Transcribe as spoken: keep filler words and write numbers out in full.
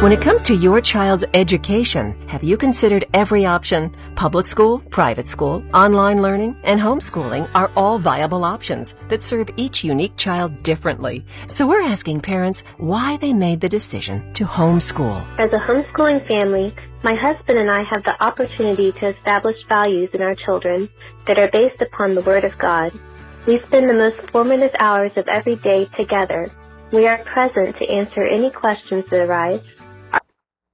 When it comes to your child's education, have you considered every option? Public school, private school, online learning, and homeschooling are all viable options that serve each unique child differently. So we're asking parents why they made the decision to homeschool. As a homeschooling family, my husband and I have the opportunity to establish values in our children that are based upon the Word of God. We spend the most formative hours of every day together. We are present to answer any questions that arise.